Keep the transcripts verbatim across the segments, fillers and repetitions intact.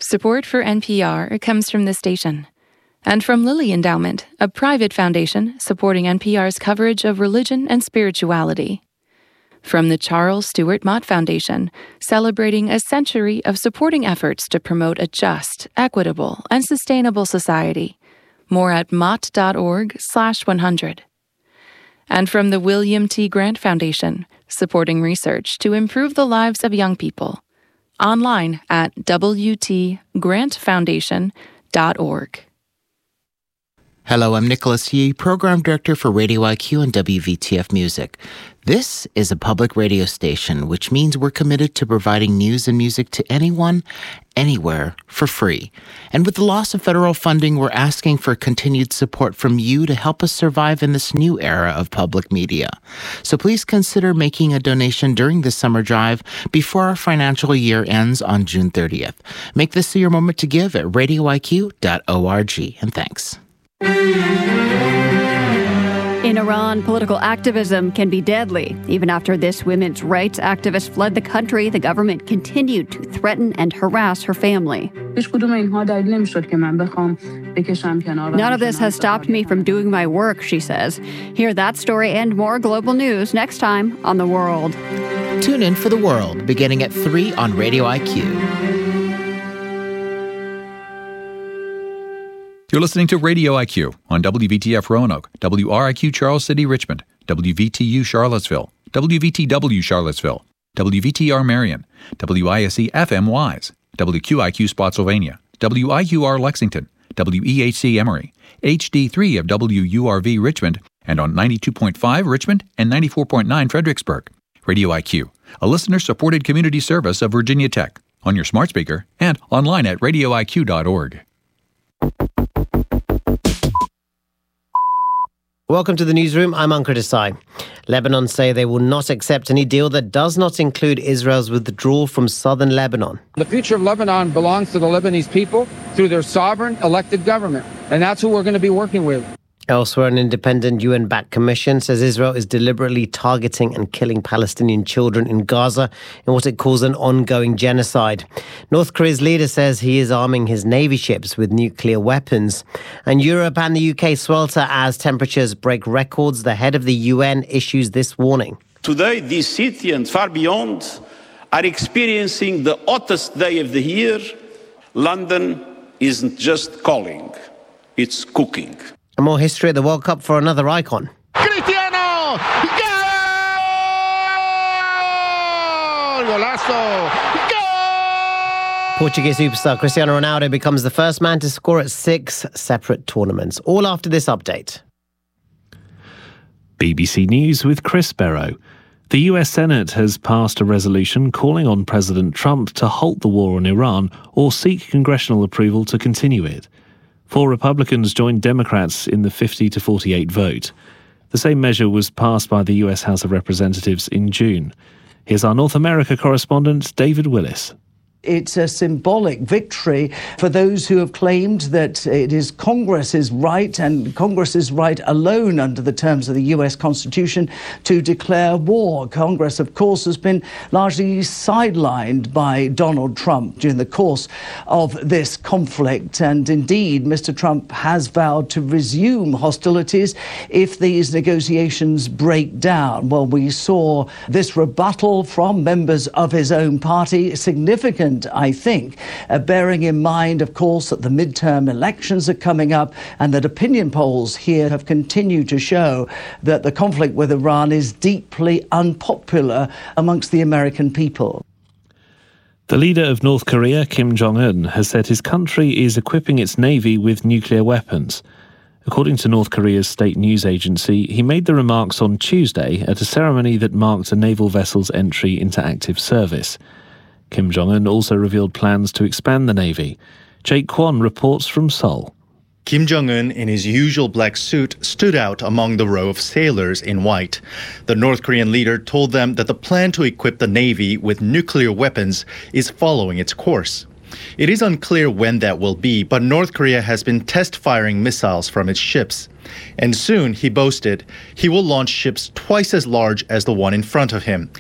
Support for N P R comes from this station and from Lilly Endowment, a private foundation supporting N P R's coverage of religion and spirituality. From the Charles Stewart Mott Foundation, celebrating a century of supporting efforts to promote a just, equitable, and sustainable society. More at mott.org slash 100. And from the William T. Grant Foundation, supporting research to improve the lives of young people. Online at w t grant foundation dot org. Hello, I'm Nicholas Yee, Program Director for Radio I Q and W V T F Music. This is a public radio station, which means we're committed to providing news and music to anyone, anywhere, for free. And with the loss of federal funding, we're asking for continued support from you to help us survive in this new era of public media. So please consider making a donation during the summer drive before our financial year ends on June thirtieth. Make this your moment to give at radio I Q dot org. And thanks. In Iran, political activism can be deadly. Even after this women's rights activist fled the country, the government continued to threaten and harass her family. None of this has stopped me from doing my work, she says. Hear that story and more global news next time on The World. Tune in for The World, beginning at three on Radio I Q. You're listening to Radio I Q on W V T F Roanoke, W R I Q Charles City Richmond, W V T U Charlottesville, W V T W Charlottesville, W V T R Marion, W I S E F M Wise, W Q I Q Spotsylvania, W I U R Lexington, W E H C Emory, H D three of W U R V Richmond, and on ninety-two point five Richmond and ninety-four point nine Fredericksburg. Radio I Q, a listener-supported community service of Virginia Tech, on your smart speaker and online at radio I Q dot org. Welcome to the newsroom. I'm Ankur Desai. Lebanon say they will not accept any deal that does not include Israel's withdrawal from southern Lebanon. The future of Lebanon belongs to the Lebanese people through their sovereign elected government, and that's who we're going to be working with. Elsewhere, an independent U N-backed commission says Israel is deliberately targeting and killing Palestinian children in Gaza in what it calls an ongoing genocide. North Korea's leader says he is arming his navy ships with nuclear weapons. And Europe and the U K swelter as temperatures break records. The head of the U N issues this warning. Today, this city and far beyond are experiencing the hottest day of the year. London isn't just calling, it's cooking. And more history at the World Cup for another icon. Cristiano! Goal! Golazo! Goal! Portuguese superstar Cristiano Ronaldo becomes the first man to score at six separate tournaments. All after this update. B B C News with Chris Barrow. The U S Senate has passed a resolution calling on President Trump to halt the war on Iran or seek congressional approval to continue it. Four Republicans joined Democrats in the fifty to forty-eight vote. The same measure was passed by the U S House of Representatives in June. Here's our North America correspondent, David Willis. It's a symbolic victory for those who have claimed that it is Congress's right and Congress's right alone under the terms of the U S Constitution to declare war. Congress, of course, has been largely sidelined by Donald Trump during the course of this conflict. And indeed, Mister Trump has vowed to resume hostilities if these negotiations break down. Well, we saw this rebuttal from members of his own party, significant, I think, uh, bearing in mind, of course, that the midterm elections are coming up and that opinion polls here have continued to show that the conflict with Iran is deeply unpopular amongst the American people. The leader of North Korea, Kim Jong-un, has said his country is equipping its navy with nuclear weapons. According to North Korea's state news agency, he made the remarks on Tuesday at a ceremony that marked a naval vessel's entry into active service. Kim Jong-un also revealed plans to expand the navy. Jake Kwon reports from Seoul. Kim Jong-un, in his usual black suit, stood out among the row of sailors in white. The North Korean leader told them that the plan to equip the navy with nuclear weapons is following its course. It is unclear when that will be, but North Korea has been test-firing missiles from its ships. And soon, he boasted, he will launch ships twice as large as the one in front of him.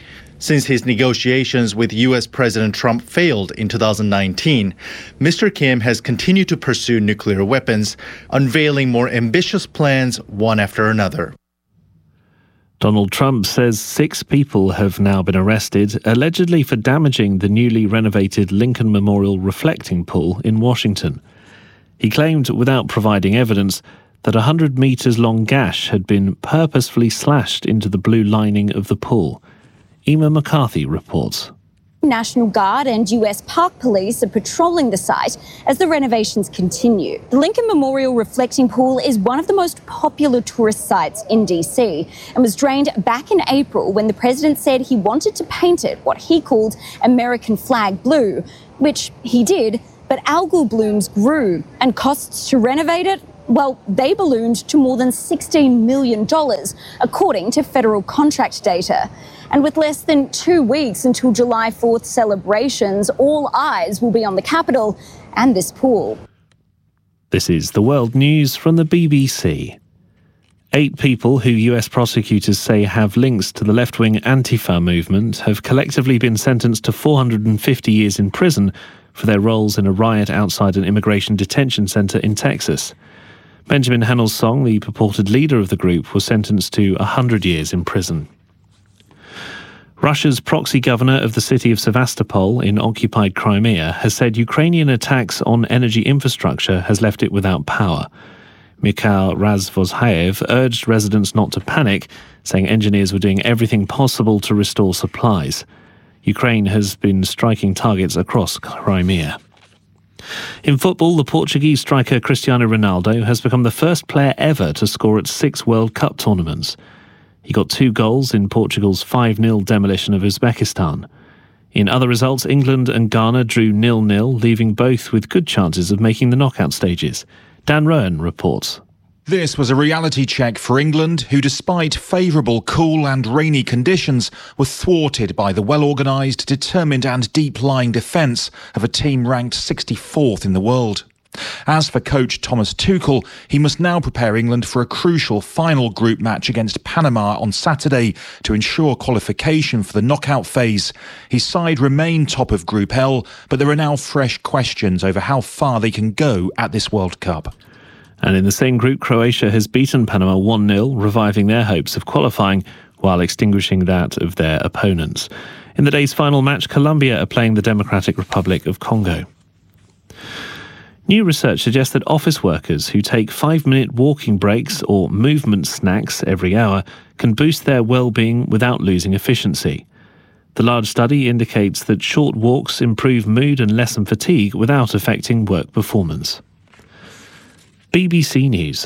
Since his negotiations with U S President Trump failed in two thousand nineteen, Mister Kim has continued to pursue nuclear weapons, unveiling more ambitious plans one after another. Donald Trump says six people have now been arrested, allegedly for damaging the newly renovated Lincoln Memorial reflecting pool in Washington. He claimed, without providing evidence, that a one hundred metres long gash had been purposefully slashed into the blue lining of the pool. Emma McCarthy reports. National Guard and U S Park Police are patrolling the site as the renovations continue. The Lincoln Memorial Reflecting Pool is one of the most popular tourist sites in D C and was drained back in April when the president said he wanted to paint it what he called American flag blue, which he did, but algal blooms grew and costs to renovate it, well, they ballooned to more than sixteen million dollars, according to federal contract data. And with less than two weeks until July fourth celebrations, all eyes will be on the Capitol and this pool. This is the World News from the B B C. Eight people who U S prosecutors say have links to the left-wing Antifa movement have collectively been sentenced to four hundred fifty years in prison for their roles in a riot outside an immigration detention centre in Texas. Benjamin Hanelsong, the purported leader of the group, was sentenced to one hundred years in prison. Russia's proxy governor of the city of Sevastopol in occupied Crimea has said Ukrainian attacks on energy infrastructure has left it without power. Mikhail Razvozhaev urged residents not to panic, saying engineers were doing everything possible to restore supplies. Ukraine has been striking targets across Crimea. In football, the Portuguese striker Cristiano Ronaldo has become the first player ever to score at six World Cup tournaments. He got two goals in Portugal's five nil demolition of Uzbekistan. In other results, England and Ghana drew nil nil, leaving both with good chances of making the knockout stages. Dan Rowan reports. This was a reality check for England, who despite favourable cool and rainy conditions were thwarted by the well-organised, determined and deep-lying defence of a team ranked sixty-fourth in the world. As for coach Thomas Tuchel, he must now prepare England for a crucial final group match against Panama on Saturday to ensure qualification for the knockout phase. His side remain top of Group L, but there are now fresh questions over how far they can go at this World Cup. And in the same group, Croatia has beaten Panama one nil, reviving their hopes of qualifying while extinguishing that of their opponents. In the day's final match, Colombia are playing the Democratic Republic of Congo. New research suggests that office workers who take five-minute walking breaks or movement snacks every hour can boost their well-being without losing efficiency. The large study indicates that short walks improve mood and lessen fatigue without affecting work performance. B B C News.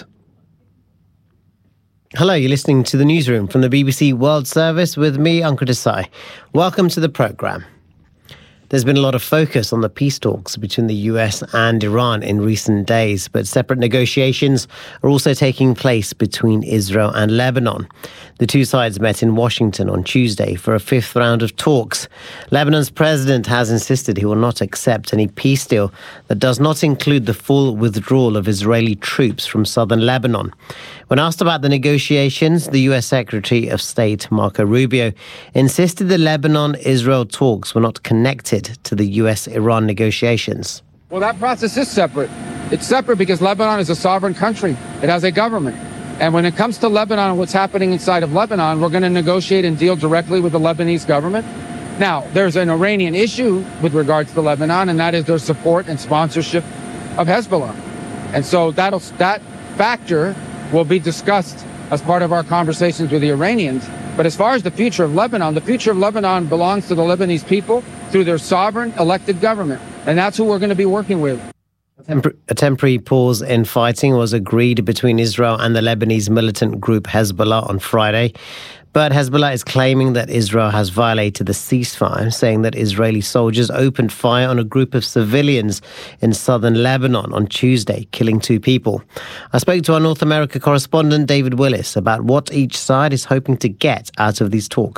Hello, you're listening to the newsroom from the B B C World Service with me, Ankur Desai. Welcome to the programme. There's been a lot of focus on the peace talks between the U S and Iran in recent days, but separate negotiations are also taking place between Israel and Lebanon. The two sides met in Washington on Tuesday for a fifth round of talks. Lebanon's president has insisted he will not accept any peace deal that does not include the full withdrawal of Israeli troops from southern Lebanon. When asked about the negotiations, the U S Secretary of State, Marco Rubio, insisted the Lebanon-Israel talks were not connected to the U S-Iran negotiations. Well, that process is separate. It's separate because Lebanon is a sovereign country. It has a government. And when it comes to Lebanon and what's happening inside of Lebanon, we're going to negotiate and deal directly with the Lebanese government. Now, there's an Iranian issue with regards to Lebanon, and that is their support and sponsorship of Hezbollah. And so that'll, that factor will be discussed as part of our conversations with the Iranians. But as far as the future of Lebanon, the future of Lebanon belongs to the Lebanese people through their sovereign elected government. And that's who we're going to be working with. A temporary pause in fighting was agreed between Israel and the Lebanese militant group Hezbollah on Friday. But Hezbollah is claiming that Israel has violated the ceasefire, saying that Israeli soldiers opened fire on a group of civilians in southern Lebanon on Tuesday, killing two people. I spoke to our North America correspondent David Willis about what each side is hoping to get out of these talks.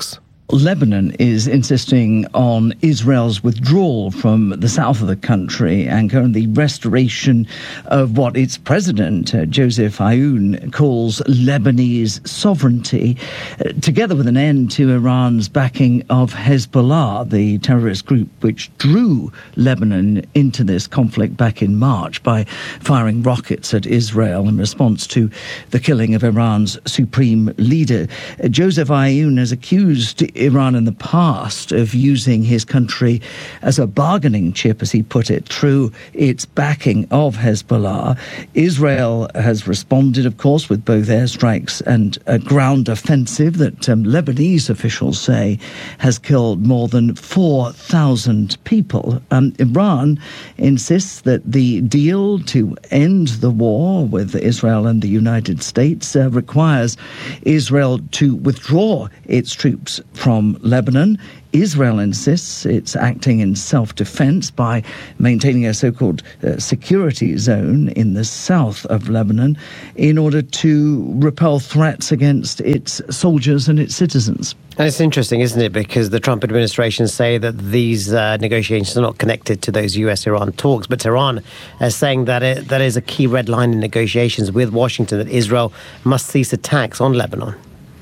Lebanon is insisting on Israel's withdrawal from the south of the country and currently restoration of what its president, uh, Joseph Aoun, calls Lebanese sovereignty, uh, together with an end to Iran's backing of Hezbollah, the terrorist group which drew Lebanon into this conflict back in March by firing rockets at Israel in response to the killing of Iran's supreme leader. Uh, Joseph Aoun has accused Iran in the past of using his country as a bargaining chip, as he put it, through its backing of Hezbollah. Israel has responded, of course, with both airstrikes and a ground offensive that um, Lebanese officials say has killed more than four thousand people. Um, Iran insists that the deal to end the war with Israel and the United States uh, requires Israel to withdraw its troops from Lebanon. Israel insists it's acting in self-defense by maintaining a so-called uh, security zone in the south of Lebanon in order to repel threats against its soldiers and its citizens. And it's interesting, isn't it? Because the Trump administration say that these uh, negotiations are not connected to those U S Iran talks. But Tehran is saying that it, that is a key red line in negotiations with Washington, that Israel must cease attacks on Lebanon.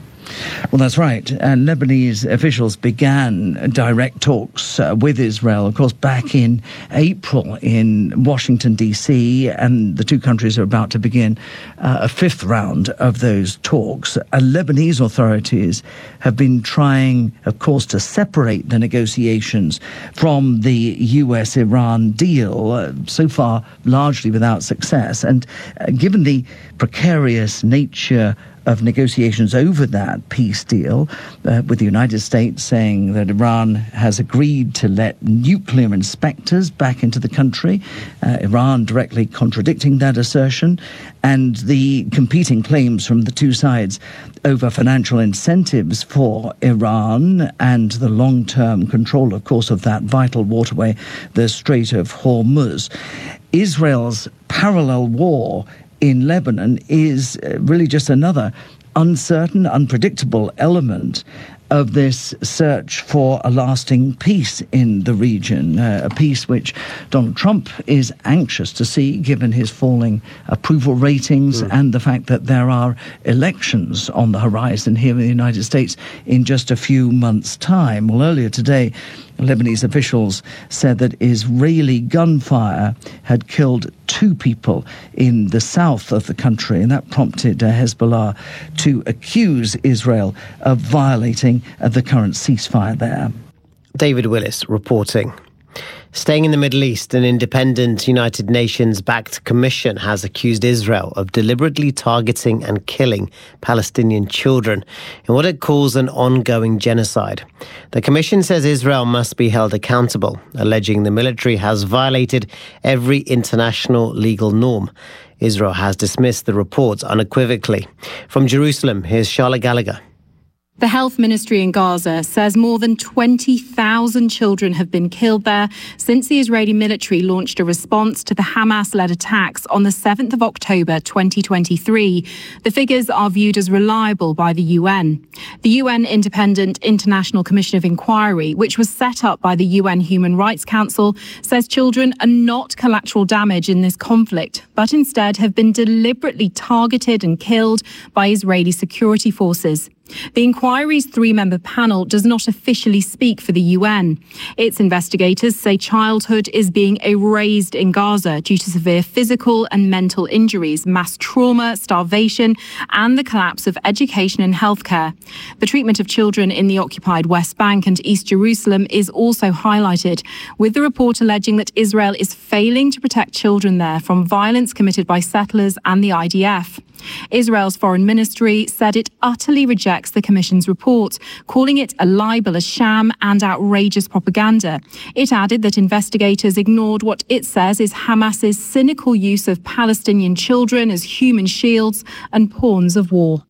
Well, that's right. And Lebanese officials began direct talks uh, with Israel, of course, back in April in Washington, D C, and the two countries are about to begin uh, a fifth round of those talks. Uh, Lebanese authorities have been trying, of course, to separate the negotiations from the U S Iran deal, uh, so far largely without success. And uh, given the precarious nature of negotiations over that peace deal, uh, with the United States saying that Iran has agreed to let nuclear inspectors back into the country, uh, Iran directly contradicting that assertion, and the competing claims from the two sides over financial incentives for Iran and the long-term control, of course, of that vital waterway, the Strait of Hormuz. Israel's parallel war in Lebanon is really just another uncertain, unpredictable element of this search for a lasting peace in the region, uh, a peace which Donald Trump is anxious to see, given his falling approval ratings mm. and the fact that there are elections on the horizon here in the United States in just a few months' time. Well, earlier today, Lebanese officials said that Israeli gunfire had killed two people in the south of the country, and that prompted uh, Hezbollah to accuse Israel of violating uh, the current ceasefire there. David Willis reporting. Staying in the Middle East, an independent United Nations-backed commission has accused Israel of deliberately targeting and killing Palestinian children in what it calls an ongoing genocide. The commission says Israel must be held accountable, alleging the military has violated every international legal norm. Israel has dismissed the reports unequivocally. From Jerusalem, here's Charlotte Gallagher. The health ministry in Gaza says more than twenty thousand children have been killed there since the Israeli military launched a response to the Hamas-led attacks on the seventh of October twenty twenty-three. The figures are viewed as reliable by the U N. The U N Independent International Commission of Inquiry, which was set up by the U N Human Rights Council, says children are not collateral damage in this conflict, but instead have been deliberately targeted and killed by Israeli security forces. The inquiry's three-member panel does not officially speak for the U N. Its investigators say childhood is being erased in Gaza due to severe physical and mental injuries, mass trauma, starvation, and the collapse of education and healthcare. The treatment of children in the occupied West Bank and East Jerusalem is also highlighted, with the report alleging that Israel is failing to protect children there from violence committed by settlers and the I D F. Israel's foreign ministry said it utterly rejects the Commission's report, calling it a libel, a sham and outrageous propaganda. It added that investigators ignored what it says is Hamas's cynical use of Palestinian children as human shields and pawns of war.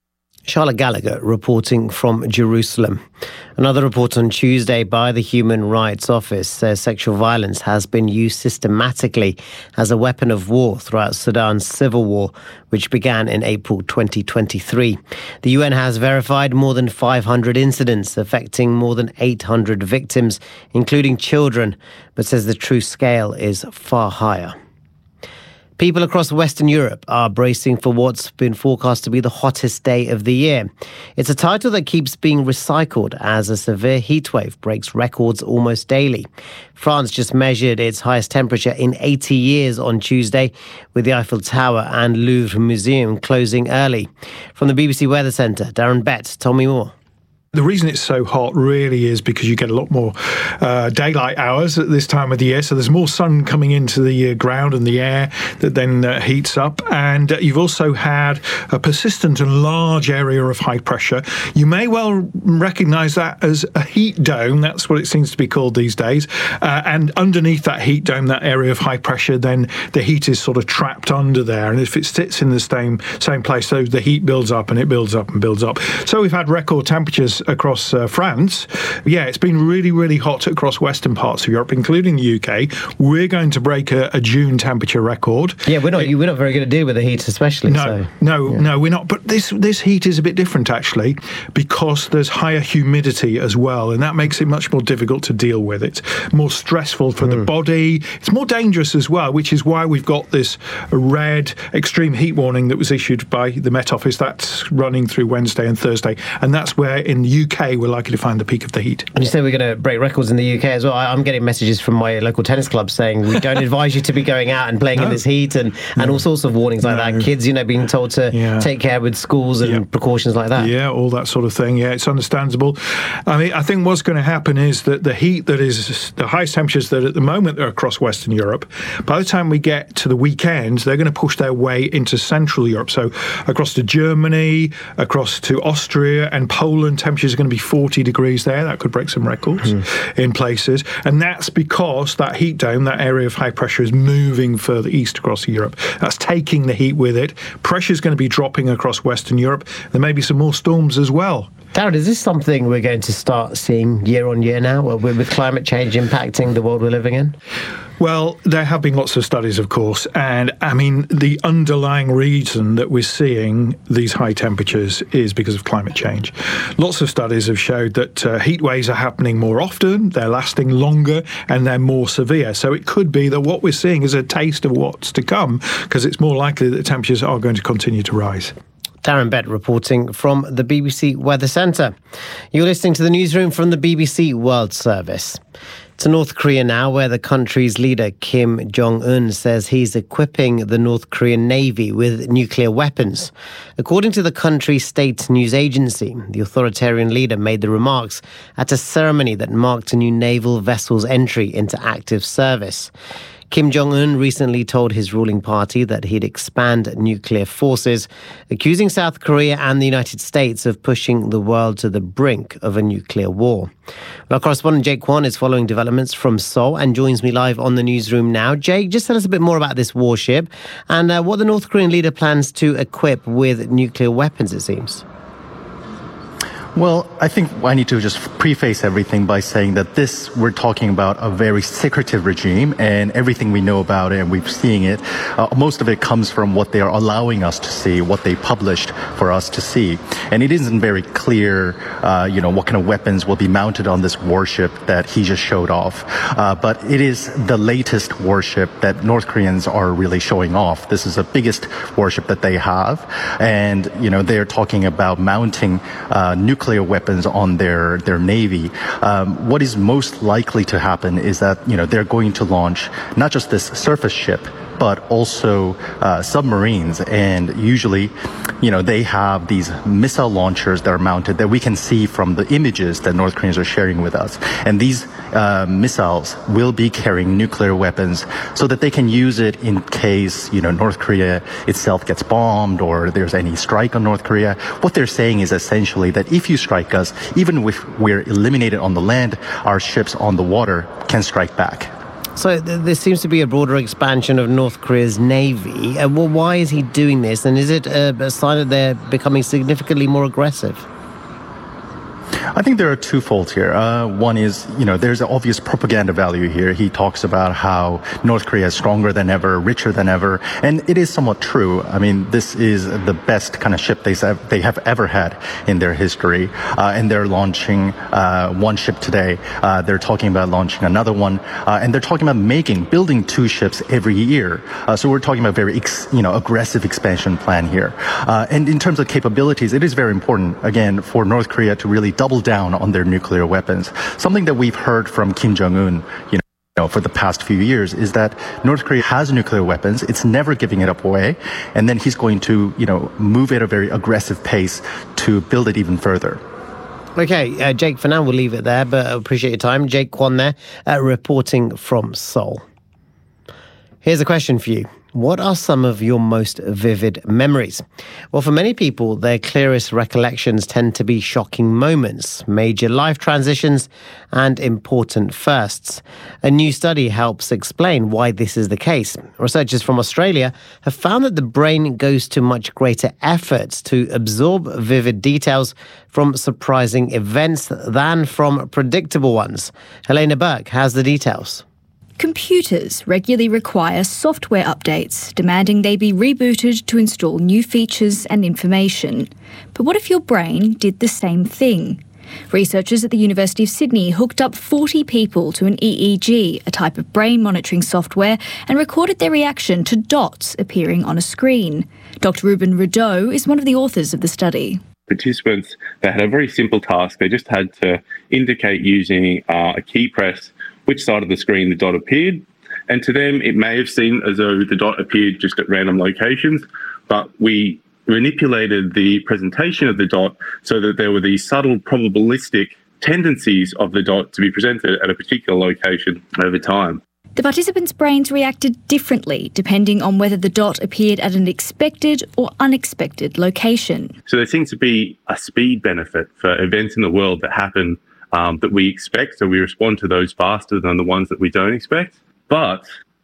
Charlotte Gallagher reporting from Jerusalem. Another report on Tuesday by the Human Rights Office says sexual violence has been used systematically as a weapon of war throughout Sudan's civil war, which began in April twenty twenty-three. The U N has verified more than five hundred incidents affecting more than eight hundred victims, including children, but says the true scale is far higher. People across Western Europe are bracing for what's been forecast to be the hottest day of the year. It's a title that keeps being recycled as a severe heatwave breaks records almost daily. France just measured its highest temperature in eighty years on Tuesday, with the Eiffel Tower and Louvre Museum closing early. From the B B C Weather Centre, Darren Bett, tell me more. The reason it's so hot really is because you get a lot more uh, daylight hours at this time of the year. So there's more sun coming into the uh, ground and the air that then uh, heats up. And uh, you've also had a persistent and large area of high pressure. You may well recognise that as a heat dome. That's what it seems to be called these days. Uh, and underneath that heat dome, that area of high pressure, then the heat is sort of trapped under there. And if it sits in the same, same place, so the heat builds up and it builds up and builds up. So we've had record temperatures across uh, France. Yeah, it's been really, really hot across western parts of Europe, including the U K. We're going to break a, a June temperature record. Yeah, we're not it, we're not very good at dealing with the heat, especially. No, so. no, yeah. no, we're not. But this this heat is a bit different, actually, because there's higher humidity as well, and that makes it much more difficult to deal with. It's more stressful for mm. the body. It's more dangerous as well, which is why we've got this red extreme heat warning that was issued by the Met Office. That's running through Wednesday and Thursday, and that's where in the U K we're likely to find the peak of the heat. And you say we're going to break records in the U K as well. I, I'm getting messages from my local tennis club saying we don't advise you to be going out and playing no. in this heat, and, and no. all sorts of warnings like no. that. Kids, you know, being told to yeah. take care with schools and yep. precautions like that. Yeah, all that sort of thing. Yeah, it's understandable. I mean, I think what's going to happen is that the heat that is the highest temperatures that at the moment are across Western Europe, by the time we get to the weekend, they're going to push their way into Central Europe. So across to Germany, across to Austria and Poland, temperatures are going to be forty degrees there. That could break some records mm. in places. And that's because that heat dome, that area of high pressure, is moving further east across Europe. That's taking the heat with it. Pressure's going to be dropping across Western Europe. There may be some more storms as well. Darren, is this something we're going to start seeing year on year now, with climate change impacting the world we're living in? Well, there have been lots of studies, of course, and I mean, the underlying reason that we're seeing these high temperatures is because of climate change. Lots of studies have showed that uh, heat waves are happening more often, they're lasting longer, and they're more severe. So it could be that what we're seeing is a taste of what's to come, because it's more likely that temperatures are going to continue to rise. Darren Bett reporting from the B B C Weather Centre. You're listening to the newsroom from the B B C World Service. To North Korea now, where the country's leader Kim Jong-un says he's equipping the North Korean Navy with nuclear weapons. According to the country's state news agency, the authoritarian leader made the remarks at a ceremony that marked a new naval vessel's entry into active service. Kim Jong-un recently told his ruling party that he'd expand nuclear forces, accusing South Korea and the United States of pushing the world to the brink of a nuclear war. Our correspondent Jake Kwan is following developments from Seoul and joins me live on the newsroom now. Jake, just tell us a bit more about this warship and uh, what the North Korean leader plans to equip with nuclear weapons, it seems. Well, I think I need to just preface everything by saying that this, we're talking about a very secretive regime, and everything we know about it and we've seen it, uh, most of it comes from what they are allowing us to see, what they published for us to see. And it isn't very clear, uh, you know, what kind of weapons will be mounted on this warship that he just showed off. Uh, but it is the latest warship that North Koreans are really showing off. This is the biggest warship that they have. And, you know, they're talking about mounting uh, nuclear nuclear weapons on their, their Navy. Um, what is most likely to happen is that, you know, they're going to launch not just this surface ship, but also uh, submarines. And usually, you know, they have these missile launchers that are mounted that we can see from the images that North Koreans are sharing with us. And these uh, missiles will be carrying nuclear weapons so that they can use it in case, you know, North Korea itself gets bombed or there's any strike on North Korea. What they're saying is essentially that if you strike us, even if we're eliminated on the land, our ships on the water can strike back. So th- there seems to be a broader expansion of North Korea's navy. Uh, well, why is he doing this? And is it a, a sign that they're becoming significantly more aggressive? I think there are two faults here. Uh, one is, you know, there's an obvious propaganda value here. He talks about how North Korea is stronger than ever, richer than ever, and it is somewhat true. I mean, this is the best kind of ship they they have ever had in their history, uh, and they're launching uh, one ship today. Uh, they're talking about launching another one, uh, and they're talking about making, building two ships every year. Uh, so we're talking about very, ex, you know, aggressive expansion plan here. Uh, and in terms of capabilities, it is very important, again, for North Korea to really double down on their nuclear weapons. Something that we've heard from Kim Jong-un, you know, for the past few years is that North Korea has nuclear weapons. It's never giving it up away. And then he's going to, you know, move at a very aggressive pace to build it even further. Okay, uh, Jake, for now, we'll leave it there, but I appreciate your time. Jake Kwon there, uh, reporting from Seoul. Here's a question for you. What are some of your most vivid memories? Well, for many people, their clearest recollections tend to be shocking moments, major life transitions, and important firsts. A new study helps explain why this is the case. Researchers from Australia have found that the brain goes to much greater efforts to absorb vivid details from surprising events than from predictable ones. Helena Burke has the details. Computers regularly require software updates, demanding they be rebooted to install new features and information. But what if your brain did the same thing? Researchers at the University of Sydney hooked up forty people to an E E G, a type of brain monitoring software, and recorded their reaction to dots appearing on a screen. Doctor Ruben Rideau is one of the authors of the study. Participants, they had a very simple task. They just had to indicate using uh, a key press which side of the screen the dot appeared. And to them, it may have seemed as though the dot appeared just at random locations, but we manipulated the presentation of the dot so that there were these subtle probabilistic tendencies of the dot to be presented at a particular location over time. The participants' brains reacted differently depending on whether the dot appeared at an expected or unexpected location. So there seems to be a speed benefit for events in the world that happen Um, that we expect, so we respond to those faster than the ones that we don't expect, but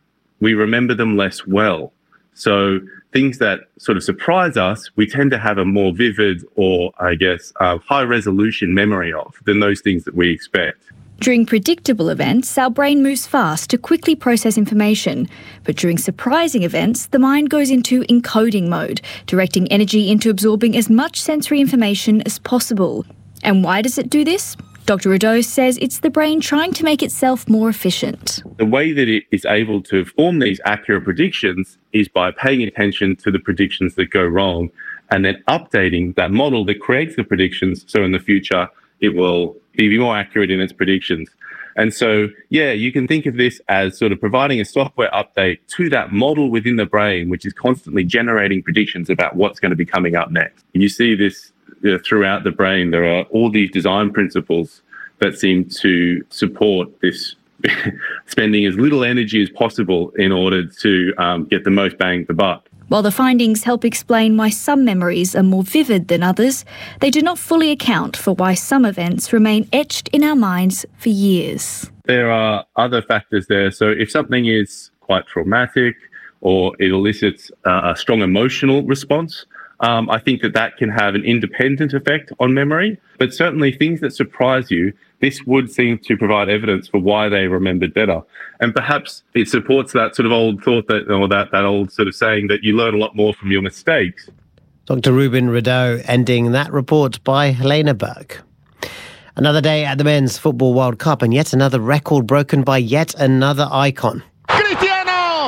we remember them less well. So things that sort of surprise us, we tend to have a more vivid or, I guess, uh, high-resolution memory of than those things that we expect. During predictable events, our brain moves fast to quickly process information. But during surprising events, the mind goes into encoding mode, directing energy into absorbing as much sensory information as possible. And why does it do this? Doctor Rideau says it's the brain trying to make itself more efficient. The way that it is able to form these accurate predictions is by paying attention to the predictions that go wrong and then updating that model that creates the predictions so in the future it will be more accurate in its predictions. And so, yeah, you can think of this as sort of providing a software update to that model within the brain, which is constantly generating predictions about what's going to be coming up next. You see this you know, throughout the brain. There are all these design principles that seem to support this spending as little energy as possible in order to um, get the most bang for buck. While the findings help explain why some memories are more vivid than others, they do not fully account for why some events remain etched in our minds for years. There are other factors there. So if something is quite traumatic or it elicits uh, a strong emotional response, um, I think that that can have an independent effect on memory. But certainly things that surprise you, this would seem to provide evidence for why they remembered better. And perhaps it supports that sort of old thought that, or that, that old sort of saying that you learn a lot more from your mistakes. Doctor Ruben Rideau ending that report by Helena Burke. Another day at the Men's Football World Cup and yet another record broken by yet another icon. Cristiano!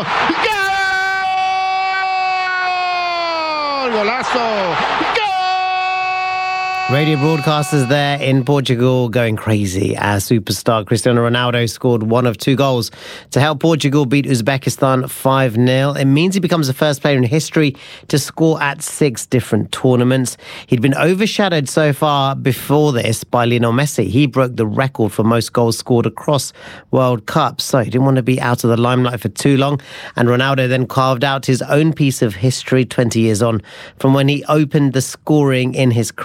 Gol! Golazo! Radio broadcasters there in Portugal going crazy as superstar Cristiano Ronaldo scored one of two goals to help Portugal beat Uzbekistan five nil. It means he becomes the first player in history to score at six different tournaments. He'd been overshadowed so far before this by Lionel Messi. He broke the record for most goals scored across World Cups, so he didn't want to be out of the limelight for too long. And Ronaldo then carved out his own piece of history twenty years on from when he opened the scoring in his career at World Cup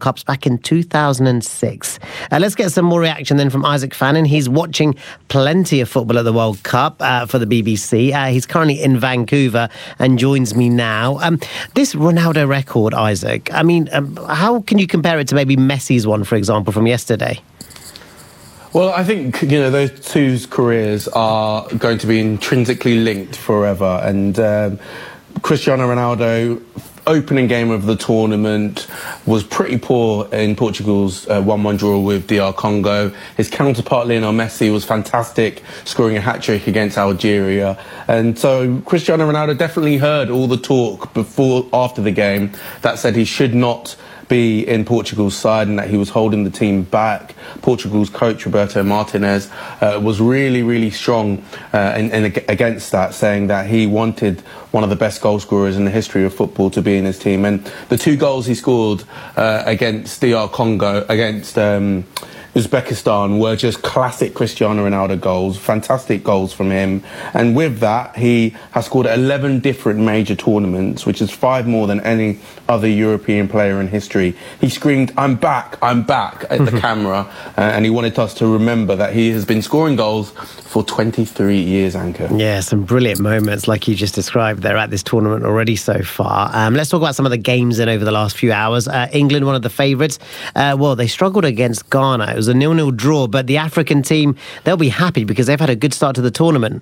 Cups back in two thousand six. Uh, let's get some more reaction then from Isaac Fannin. He's watching plenty of football at the World Cup uh, for the B B C. Uh, he's currently in Vancouver and joins me now. Um, this Ronaldo record, Isaac, I mean, um, how can you compare it to maybe Messi's one, for example, from yesterday? Well, I think, you know, those two's careers are going to be intrinsically linked forever. And um, Cristiano Ronaldo, opening game of the tournament, was pretty poor in Portugal's uh, one one draw with D R Congo. His counterpart, Lionel Messi, was fantastic, scoring a hat-trick against Algeria. And so Cristiano Ronaldo definitely heard all the talk before, after the game that said he should not be in Portugal's side and that he was holding the team back. Portugal's coach, Roberto Martinez, uh, was really, really strong uh, in, in, against that, saying that he wanted one of the best goal scorers in the history of football to be in his team. And the two goals he scored uh, against D R Congo, against um, Uzbekistan, were just classic Cristiano Ronaldo goals, fantastic goals from him. And with that, he has scored eleven different major tournaments, which is five more than any other European player in history. He screamed, "I'm back, I'm back," at the camera, uh, and he wanted us to remember that he has been scoring goals for twenty-three years, Anchor. Yeah, some brilliant moments like you just described there at this tournament already so far. Um, let's talk about some of the games in over the last few hours. Uh, England, one of the favourites. Uh, well, they struggled against Ghana. It was a nil-nil draw, but the African team, they'll be happy because they've had a good start to the tournament.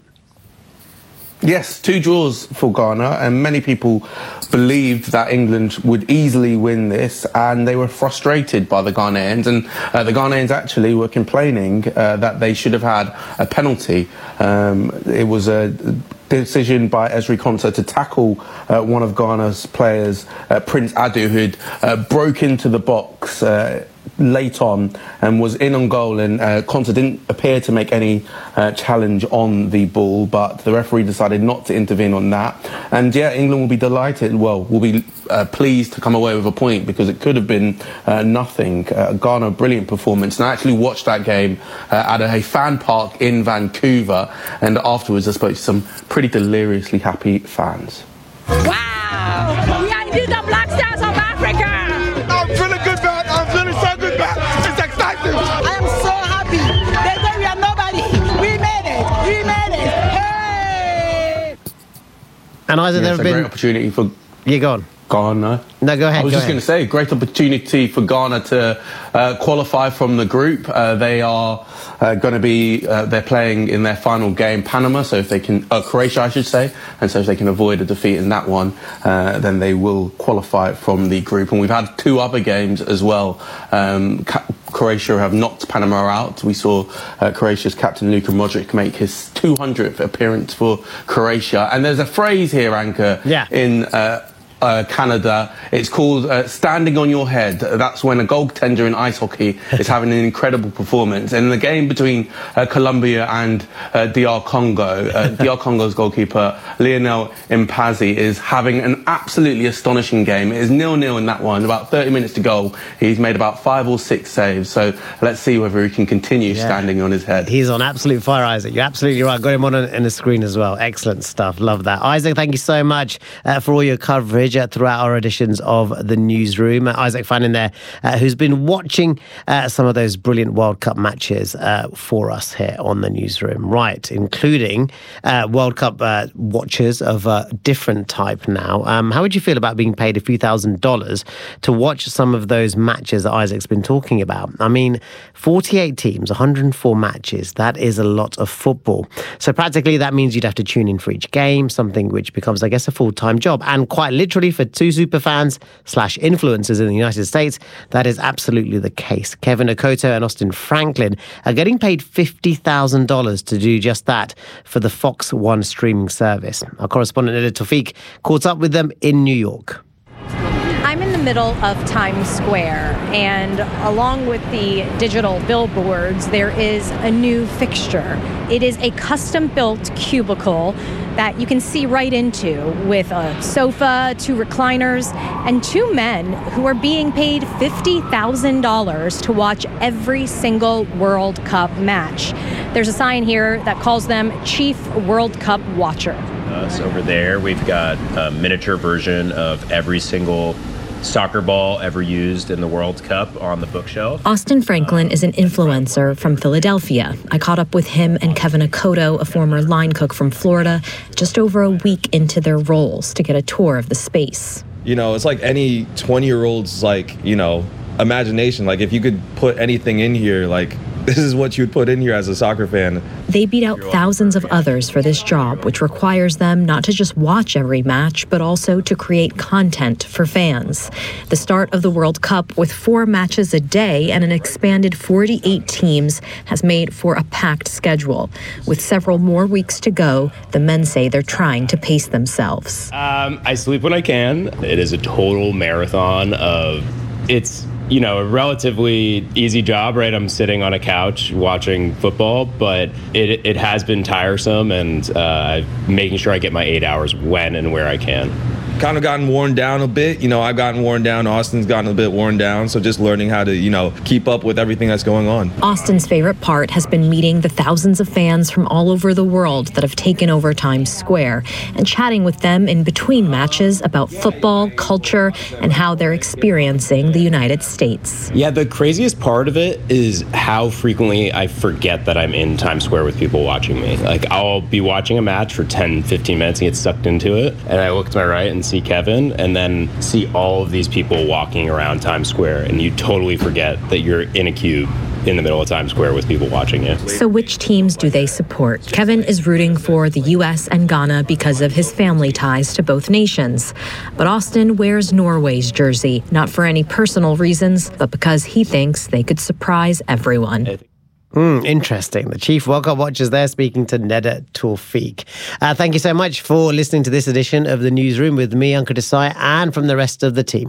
Yes, two draws for Ghana, and many people believed that England would easily win this, and they were frustrated by the Ghanaians, and uh, the Ghanaians actually were complaining uh, that they should have had a penalty. Um, it was a decision by Ezri Konsa to tackle uh, one of Ghana's players, uh, Prince Adu, who'd uh, broke into the box uh, late on and was in on goal, and uh, Konsa didn't appear to make any uh, challenge on the ball, but the referee decided not to intervene on that. And yeah, England will be delighted, well, will be uh, pleased to come away with a point, because it could have been uh, nothing. Uh, Ghana, brilliant performance, and I actually watched that game uh, at a fan park in Vancouver, and afterwards I spoke to some pretty deliriously happy fans. Wow! We are indeed the Black Stars of Africa! I'm feeling good, man. I'm feeling so good, man. It's exciting. I am so happy. They say we are nobody. We made it. We made it. Hey! And either yeah, there it's have a been... great opportunity for... You go on. Ghana. No, go ahead. I was go just ahead. going to say, great opportunity for Ghana to uh, qualify from the group. Uh, they are uh, going to be, uh, they're playing in their final game, Panama, so if they can, uh, Croatia, I should say, and so if they can avoid a defeat in that one, uh, then they will qualify from the group. And we've had two other games as well. Um, Croatia have knocked Panama out. We saw uh, Croatia's captain Luka Modric make his two hundredth appearance for Croatia. And there's a phrase here, Anchor, yeah. in uh, uh, Canada. It's called uh, standing on your head. That's when a goaltender in ice hockey is having an incredible performance. And in the game between uh, Colombia and uh, D R Congo, uh, D R Congo's goalkeeper Lionel Mpazi is having an absolutely astonishing game. It is nil-nil in that one. About thirty minutes to go. He's made about five or six saves. So let's see whether he can continue yeah. standing on his head. He's on absolute fire, Isaac. You're absolutely right. Got him on in the screen as well. Excellent stuff. Love that. Isaac, thank you so much uh, for all your coverage uh, throughout our editions of the newsroom. Uh, Isaac Fannin there, uh, who's been watching uh, some of those brilliant World Cup matches uh, for us here on the newsroom. Right, including uh, World Cup uh, watchers of a different type now. Um, how would you feel about being paid a few thousand dollars to watch some of those matches that Isaac's been talking about? I mean, forty-eight teams, one hundred four matches. That is a lot of football. So practically that means you'd have to tune in for each game, something which becomes, I guess, a full-time job. And quite literally for two superfans slash influencers in the United States, that is absolutely the case. Kevin Okoto and Austin Franklin are getting paid fifty thousand dollars to do just that for the Fox One streaming service. Our correspondent Nida Tawfiq caught up with them in New York. I'm in the middle of Times Square, and along with the digital billboards, there is a new fixture. It is a custom-built cubicle that you can see right into, with a sofa, two recliners, and two men who are being paid fifty thousand dollars to watch every single World Cup match. There's a sign here that calls them Chief World Cup Watcher. Uh, so over there, we've got a miniature version of every single soccer ball ever used in the World Cup on the bookshelf. Austin Franklin is an influencer from Philadelphia. I caught up with him and Kevin Akoto, a former line cook from Florida, just over a week into their roles to get a tour of the space. You know, it's like any twenty-year-old's, like, you know, imagination. Like, if you could put anything in here, like, this is what you would put in here as a soccer fan. They beat out thousands of others for this job, which requires them not to just watch every match, but also to create content for fans. The start of the World Cup with four matches a day and an expanded forty-eight teams has made for a packed schedule. With several more weeks to go, the men say they're trying to pace themselves. Um, I sleep when I can. It is a total marathon of, it's, you know, a relatively easy job, right? I'm sitting on a couch watching football, but it it has been tiresome, and uh, making sure I get my eight hours when and where I can. Kind of gotten worn down a bit. You know, I've gotten worn down. Austin's gotten a bit worn down. So just learning how to, you know, keep up with everything that's going on. Austin's favorite part has been meeting the thousands of fans from all over the world that have taken over Times Square and chatting with them in between matches about football, culture, and how they're experiencing the United States. Yeah, the craziest part of it is how frequently I forget that I'm in Times Square with people watching me. Like, I'll be watching a match for ten, fifteen minutes and get sucked into it, and I look to my right and see Kevin, and then see all of these people walking around Times Square, and you totally forget that you're in a cube in the middle of Times Square with people watching you. So which teams do they support? Kevin is rooting for the U S and Ghana because of his family ties to both nations. But Austin wears Norway's jersey, not for any personal reasons, but because he thinks they could surprise everyone. Mm, interesting. The Chief World Cup watchers there speaking to Neda Tawfiq. Uh, thank you so much for listening to this edition of The Newsroom with me, Ankur Desai, and from the rest of the team.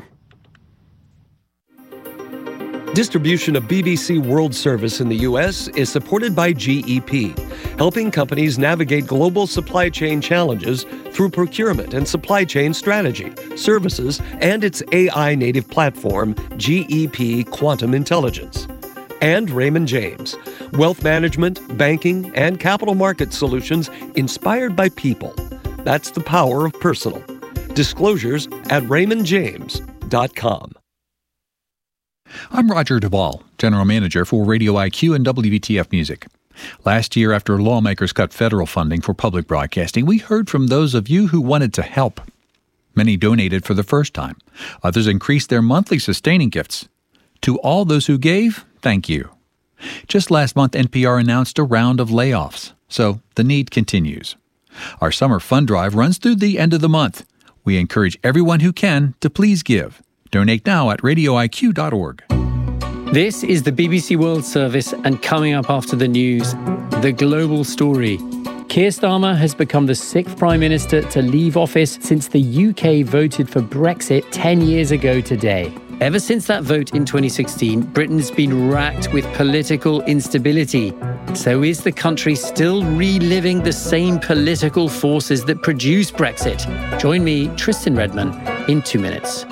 Distribution of B B C World Service in the U S is supported by G E P, helping companies navigate global supply chain challenges through procurement and supply chain strategy, services, and its A I-native platform, G E P Quantum Intelligence. And Raymond James, wealth management, banking, and capital market solutions inspired by people. That's the power of personal. Disclosures at raymond james dot com. I'm Roger Duvall, General Manager for Radio I Q and W V T F Music. Last year, after lawmakers cut federal funding for public broadcasting, we heard from those of you who wanted to help. Many donated for the first time. Others increased their monthly sustaining gifts. To all those who gave, thank you. Just last month, N P R announced a round of layoffs, so the need continues. Our summer fund drive runs through the end of the month. We encourage everyone who can to please give. Donate now at radio I Q dot org. This is the B B C World Service, and coming up after the news, the global story. Keir Starmer has become the sixth Prime Minister to leave office since the U K voted for Brexit ten years ago today. Ever since that vote in twenty sixteen, Britain's been racked with political instability. So is the country still reliving the same political forces that produced Brexit? Join me, Tristan Redman, in two minutes.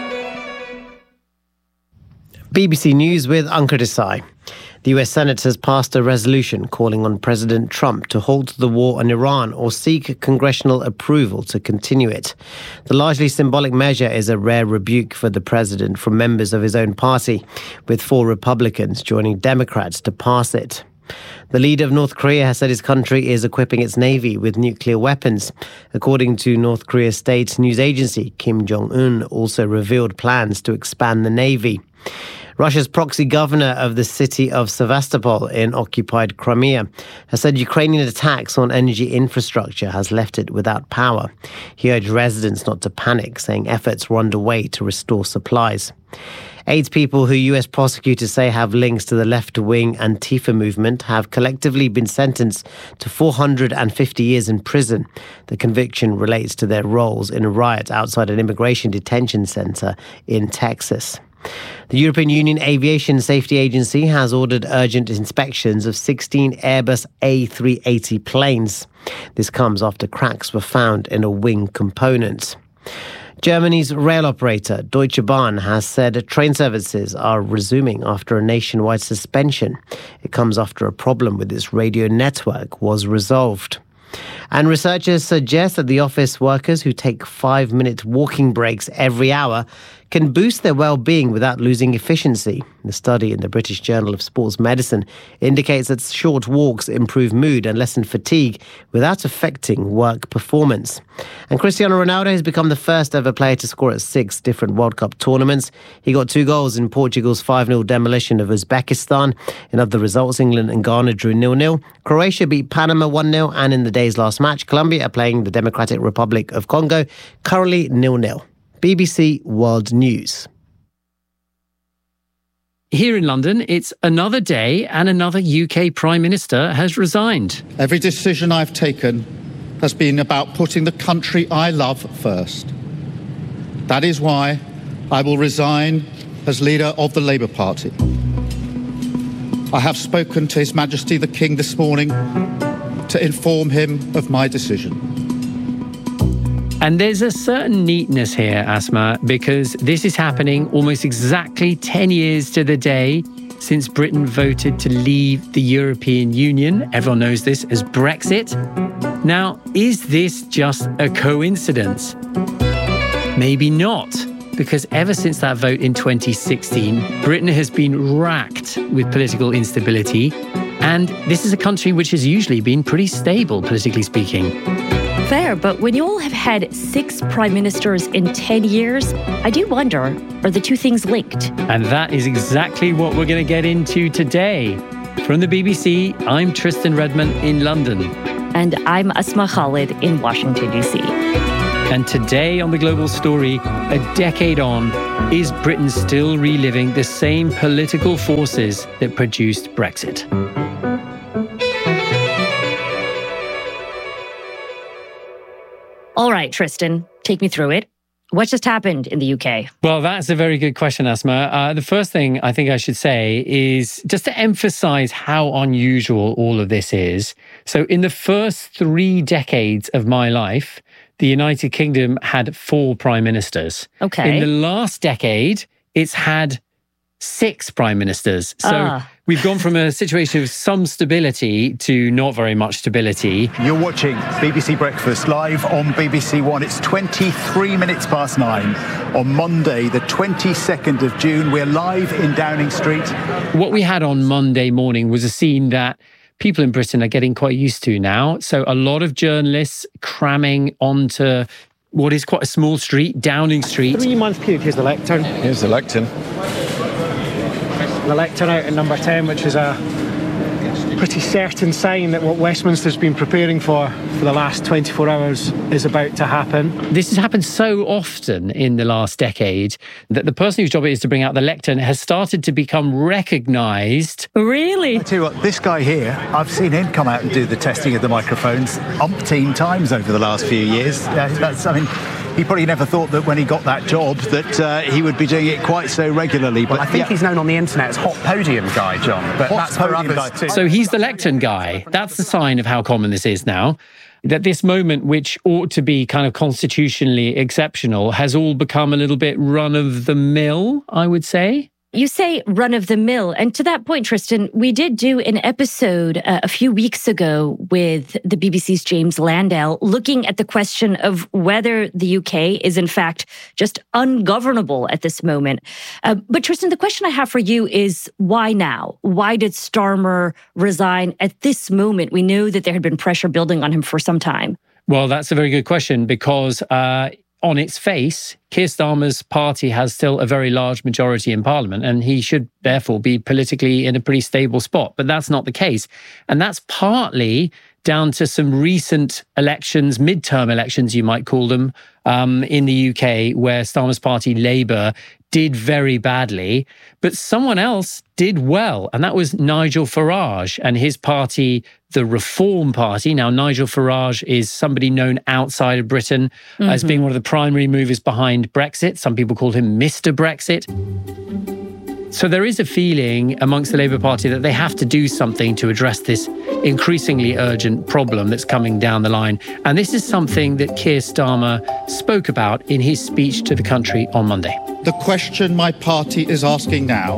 B B C News with Ankur Desai. The U S Senate has passed a resolution calling on President Trump to halt the war on Iran or seek congressional approval to continue it. The largely symbolic measure is a rare rebuke for the president from members of his own party, with four Republicans joining Democrats to pass it. The leader of North Korea has said his country is equipping its navy with nuclear weapons. According to North Korea's state news agency, Kim Jong-un also revealed plans to expand the navy. Russia's proxy governor of the city of Sevastopol in occupied Crimea has said Ukrainian attacks on energy infrastructure has left it without power. He urged residents not to panic, saying efforts were underway to restore supplies. Eight people who U S prosecutors say have links to the left-wing Antifa movement have collectively been sentenced to four hundred fifty years in prison. The conviction relates to their roles in a riot outside an immigration detention center in Texas. The European Union Aviation Safety Agency has ordered urgent inspections of sixteen Airbus A three eighty planes. This comes after cracks were found in a wing component. Germany's rail operator Deutsche Bahn has said train services are resuming after a nationwide suspension. It comes after a problem with its radio network was resolved. And researchers suggest that the office workers who take five-minute walking breaks every hour can boost their well-being without losing efficiency. The study in the British Journal of Sports Medicine indicates that short walks improve mood and lessen fatigue without affecting work performance. And Cristiano Ronaldo has become the first ever player to score at six different World Cup tournaments. He got two goals in Portugal's five nil demolition of Uzbekistan. In other results, England and Ghana drew nil nil. Croatia beat Panama one nil, and in the day's last match, Colombia are playing the Democratic Republic of Congo, currently nil nil. B B C World News. Here in London, it's another day and another U K Prime Minister has resigned. Every decision I've taken has been about putting the country I love first. That is why I will resign as leader of the Labour Party. I have spoken to His Majesty the King this morning to inform him of my decision. And there's a certain neatness here, Asma, because this is happening almost exactly ten years to the day since Britain voted to leave the European Union. Everyone knows this as Brexit. Now, is this just a coincidence? Maybe not, because ever since that vote in twenty sixteen, Britain has been racked with political instability, and this is a country which has usually been pretty stable, politically speaking. Fair, but when you all have had six prime ministers in ten years, I do wonder, are the two things linked? And that is exactly what we're going to get into today. From the B B C, I'm Tristan Redman in London. And I'm Asma Khalid in Washington, D C. And today on The Global Story, a decade on, is Britain still reliving the same political forces that produced Brexit? All right, Tristan, take me through it. What just happened in the U K? Well, that's a very good question, Asma. Uh, the first thing I think I should say is just to emphasize how unusual all of this is. So in the first three decades of my life, the United Kingdom had four prime ministers. Okay. In the last decade, it's had six prime ministers. So Ah. we've gone from a situation of some stability to not very much stability. You're watching B B C Breakfast live on B B C One. It's twenty-three minutes past nine on Monday, the twenty-second of June. We're live in Downing Street. What we had on Monday morning was a scene that people in Britain are getting quite used to now. So a lot of journalists cramming onto what is quite a small street, Downing Street. Three-month period. Here's the lectern. Here's the lectern. The lectern out in number ten, which is a pretty certain sign that what Westminster's been preparing for for the last twenty-four hours is about to happen. This has happened so often in the last decade that the person whose job it is to bring out the lectern has started to become recognised. Really? I tell you what, this guy here, I've seen him come out and do the testing of the microphones umpteen times over the last few years. Uh, that's, I mean, he probably never thought that when he got that job that uh, he would be doing it quite so regularly. But I think yeah. he's known on the internet as Hot Podium Guy, John, but Hot that's for Podium others Guy. too. So he's the lectern guy. That's the sign of how common this is now. That this moment, which ought to be kind of constitutionally exceptional, has all become a little bit run-of-the-mill, I would say. You say run of the mill. And to that point, Tristan, we did do an episode uh, a few weeks ago with the B B C's James Landau looking at the question of whether the U K is in fact just ungovernable at this moment. Uh, but Tristan, the question I have for you is why now? Why did Starmer resign at this moment? We know that there had been pressure building on him for some time. Well, that's a very good question because uh, on its face, Keir Starmer's party has still a very large majority in Parliament, and he should therefore be politically in a pretty stable spot. But that's not the case. And that's partly down to some recent elections, midterm elections, you might call them, um, in the U K, where Starmer's party, Labour, did very badly, but someone else did well, and that was Nigel Farage and his party, the Reform Party. Now, Nigel Farage is somebody known outside of Britain mm-hmm. as being one of the primary movers behind Brexit. Some people called him Mister Brexit. So there is a feeling amongst the Labour Party that they have to do something to address this increasingly urgent problem that's coming down the line. And this is something that Keir Starmer spoke about in his speech to the country on Monday. The question my party is asking now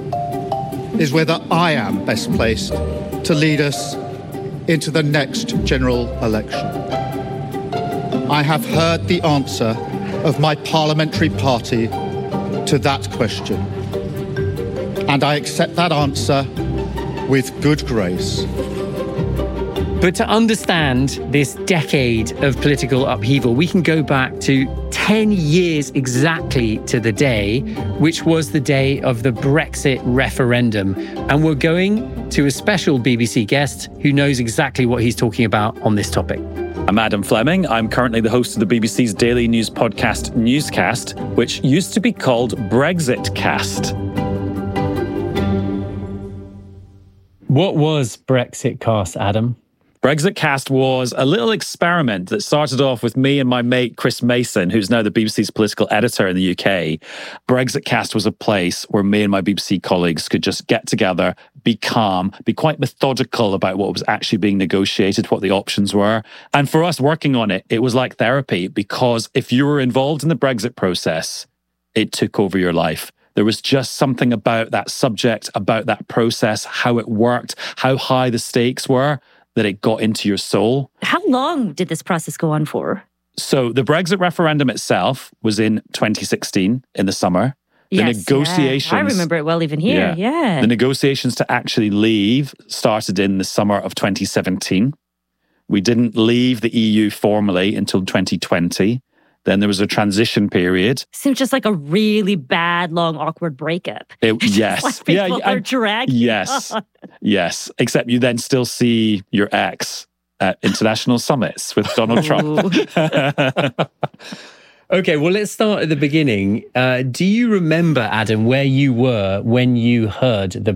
is whether I am best placed to lead us into the next general election. I have heard the answer of my parliamentary party to that question. And I accept that answer with good grace. But to understand this decade of political upheaval, we can go back to ten years exactly to the day, which was the day of the Brexit referendum. And we're going to a special B B C guest who knows exactly what he's talking about on this topic. I'm Adam Fleming. I'm currently the host of the B B C's daily news podcast, Newscast, which used to be called Brexit Cast. What was Brexit Cast, Adam? Brexit Cast was a little experiment that started off with me and my mate Chris Mason, who's now the B B C's political editor in the U K. Brexit Cast was a place where me and my B B C colleagues could just get together, be calm, be quite methodical about what was actually being negotiated, what the options were. And for us working on it, it was like therapy, because if you were involved in the Brexit process, it took over your life. There was just something about that subject, about that process, how it worked, how high the stakes were, that it got into your soul. How long did this process go on for? So the Brexit referendum itself was in twenty sixteen, in the summer. The yes, negotiations... Yeah. I remember it well even here, yeah. yeah. The negotiations to actually leave started in the summer of twenty seventeen. We didn't leave the E U formally until twenty twenty. Then there was a transition period. Seems just like a really bad, long, awkward breakup. It, yes. Like people yeah, are dragging Yes. on. Yes. Except you then still see your ex at international summits with Donald Trump. Okay, well, let's start at the beginning. Uh, do you remember, Adam, where you were when you heard the